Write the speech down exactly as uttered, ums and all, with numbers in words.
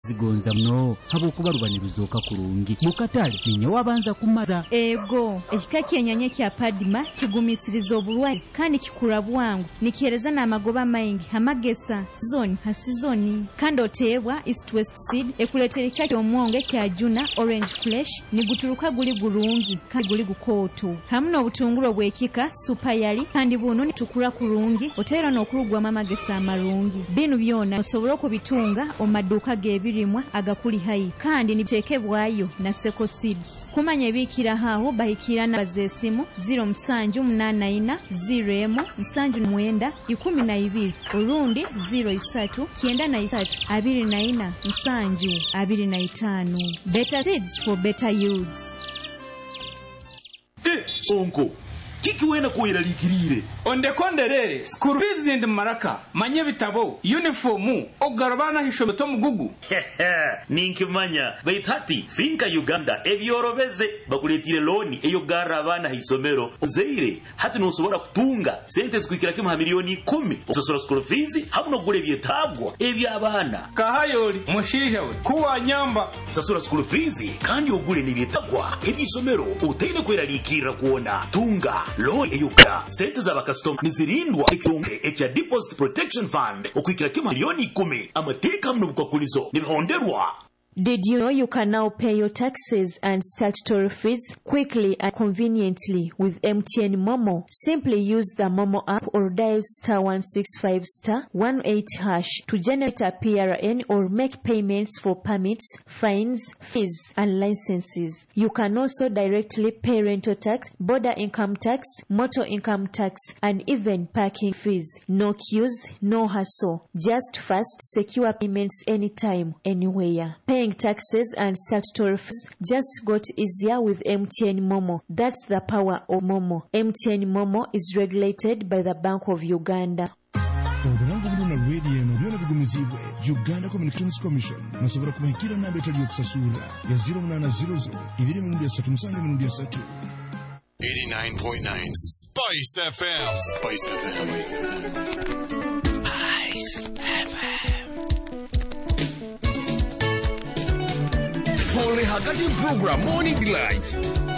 zigonza mno habwokuba lubaniriza okakulungi mukatale ninyo wabanza kumaza ego ekika kyennyanya kya padima kigumisiriza obulwadde kandi kikula bwangu nikihereza n'amagoba maingi amagesa sizoni ha sizoni kandi oteebwa east west seed ekuleetera ekika ky'omwonge kya juna orange flesh nigutuluka guli gulungi kandi guli gukooto hamu n'obutungulu obw'ekika supa yali kandi buno nitukula kulungi oteera n'okulugwamu amagesa amalungi bino byona osobola okubitunga omadduuka g'ebirimwa agakuli hayi kandi nibiteekebwayo na Seko Seeds kumanya ebiikira awo bahikira na bazeesimu ziro musanju munaana ina ziro emu musanju mwenda ikumi na ibiri olundi ziro isatu kyenda na isatu abiri na ina musanju abiri na itaano. Better seeds for better yields. Eh, onko kiki wena kuyiralikirire ondekonderere school fees and maraka manye bitabo uniform ogarabana hishobeto mugugu ninkimanya baitati finka Uganda ebyorobeze bakuletire loni eyo garabana hisomero uzeire hati nosobora kutunga sente zikwikira kimwe milioni kumi usosora school fees hamuno gure byetabwa ebyabana kahayoli mushija we kuwa nyamba sasura school fees kandi ogure nibyetabwa ebisomero utende kwiralikira kuona tunga lo eyuka sente za bakastoma nizirindwa ekitunge ekya deposit protection fund okwikira kimwe milioni kumi amateka mno bukakulizo nibihonderwa. Did you know you can now pay your taxes and statutory fees quickly and conveniently with M T N Momo? Simply use the Momo app or dial star one six five star one eight hash to generate a P R N or make payments for permits, fines, fees, and licenses. You can also directly pay rental tax, border income tax, motor income tax, and even parking fees. No queues, no hassle. Just fast, secure payments anytime, anywhere. Paying taxes and statutory fees just got easier with M T N Momo. That's the power of Momo. M T N Momo is regulated by the Bank of Uganda. Obulango bulina radio eno byona bigumizibwe Uganda Communications Commission nasobora kumahikira namba etali okusasula ya zero nine zero zero ibiri mu three musange mu three eighty-nine point nine Spice F M. Spice F M. Spice F M. Tole Hagati program Morning Delight.